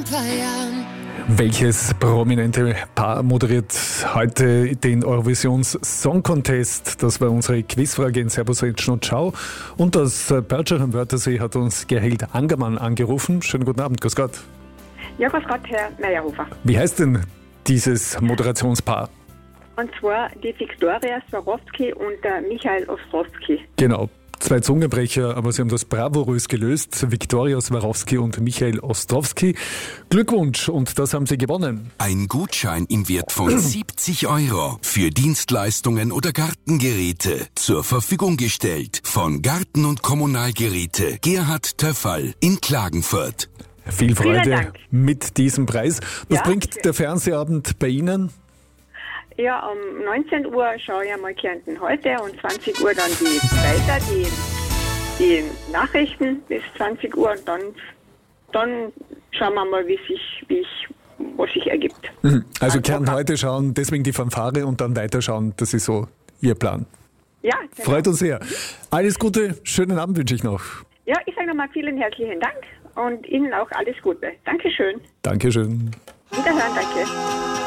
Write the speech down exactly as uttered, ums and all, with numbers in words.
paar Jahren. Welches prominente Paar moderiert heute den Eurovisions Song Contest? Das war unsere Quizfrage in Servus Retschen und Ciao. Und aus Pertschach am Wörthersee hat uns Gerhild Angermann angerufen. Schönen guten Abend, grüß Gott. Ja, grüß Gott, Herr Meyerhofer. Wie heißt denn dieses Moderationspaar? Und zwar die Viktoria Swarovski und der Michael Ostrowski. Genau. Zwei Zungenbrecher, aber Sie haben das bravourös gelöst. Viktoria Swarovski und Michael Ostrowski. Glückwunsch, und das haben Sie gewonnen. Ein Gutschein im Wert von siebzig Euro für Dienstleistungen oder Gartengeräte zur Verfügung gestellt von Garten- und Kommunalgeräte Gerhard Töffal in Klagenfurt. Viel Freude Vielen Dank. mit diesem Preis. Was Ja, bringt bitte. der Fernsehabend bei Ihnen? Ja, um neunzehn Uhr schaue ich einmal Kärnten heute und zwanzig Uhr dann die weiter, die, die Nachrichten bis zwanzig Uhr und dann, dann schauen wir mal, wie sich, wie ich, was sich ergibt. Mhm. Also Ein Kärnten Programm. heute schauen, deswegen die Fanfare und dann weiterschauen. Das ist so Ihr Plan. Ja, genau. Freut uns sehr. Alles Gute, schönen Abend wünsche ich noch. Ja, ich sage nochmal vielen herzlichen Dank und Ihnen auch alles Gute. Dankeschön. Dankeschön. Wiederhören, danke.